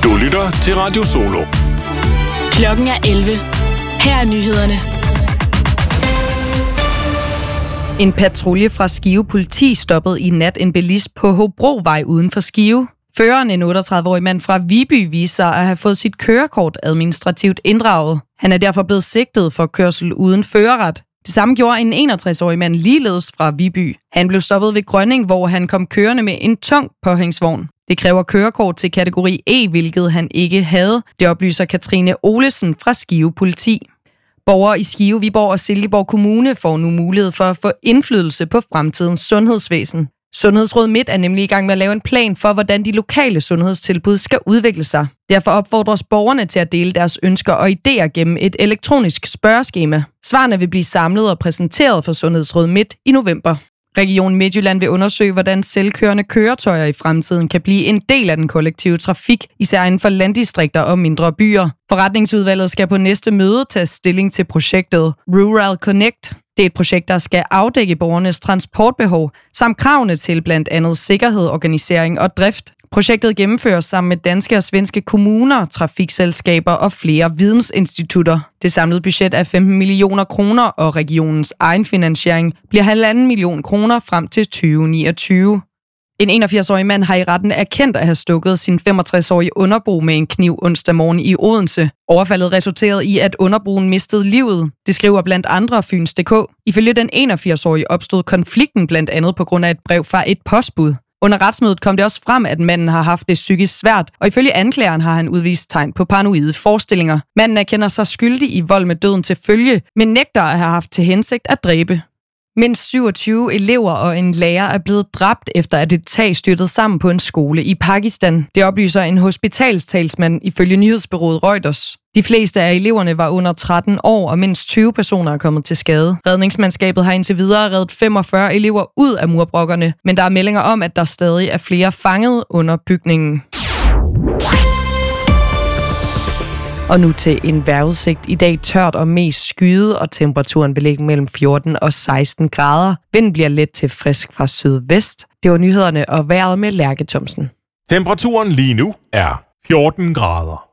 Du lytter til Radio Solo. Klokken er 11. Her er nyhederne. En patrulje fra Skive politi stoppede i nat en bilist på Hobrovej uden for Skive. Føreren, en 38-årig mand fra Viby, viser sig at have fået sit kørekort administrativt inddraget. Han er derfor blevet sigtet for kørsel uden førerret. Det samme gjorde en 61-årig mand ligeledes fra Viby. Han blev stoppet ved Grønning, hvor han kom kørende med en tung påhængsvogn. Det kræver kørekort til kategori E, hvilket han ikke havde. Det oplyser Katrine Olesen fra Skive politi. Borgere i Skive, Viborg og Silkeborg Kommune får nu mulighed for at få indflydelse på fremtidens sundhedsvæsen. Sundhedsråd Midt er nemlig i gang med at lave en plan for, hvordan de lokale sundhedstilbud skal udvikle sig. Derfor opfordres borgerne til at dele deres ønsker og idéer gennem et elektronisk spørgeskema. Svarene vil blive samlet og præsenteret for Sundhedsråd Midt i november. Region Midtjylland vil undersøge, hvordan selvkørende køretøjer i fremtiden kan blive en del af den kollektive trafik, især inden for landdistrikter og mindre byer. Forretningsudvalget skal på næste møde tage stilling til projektet Rural Connect. Det er et projekt, der skal afdække borgernes transportbehov, samt kravene til blandt andet sikkerhed, organisering og drift. Projektet gennemføres sammen med danske og svenske kommuner, trafikselskaber og flere vidensinstitutter. Det samlede budget er 15 millioner kroner, og regionens egenfinansiering bliver 1,5 million kroner frem til 2029. En 81-årig mand har i retten erkendt at have stukket sin 65-årige underbo med en kniv onsdag morgen i Odense. Overfaldet resulterede i, at underboen mistede livet. Det skriver blandt andre Fyns.dk. Ifølge den 81-årige opstod konflikten blandt andet på grund af et brev fra et postbud. Under retsmødet kom det også frem, at manden har haft det psykisk svært, og ifølge anklageren har han udvist tegn på paranoide forestillinger. Manden erkender sig skyldig i vold med døden til følge, men nægter at have haft til hensigt at dræbe. Mindst 27 elever og en lærer er blevet dræbt, efter at et tag styrtede sammen på en skole i Pakistan. Det oplyser en hospitalstalsmand ifølge nyhedsbureauet Reuters. De fleste af eleverne var under 13 år, og mindst 20 personer er kommet til skade. Redningsmandskabet har indtil videre reddet 45 elever ud af murbrokkerne, men der er meldinger om, at der stadig er flere fanget under bygningen. Og nu til en vejrudsigt. I dag tørt og mest skyet, og temperaturen vil ligge mellem 14 og 16 grader. Vinden bliver let til frisk fra sydvest. Det var nyhederne og vejret med Lærke Thomsen. Temperaturen lige nu er 14 grader.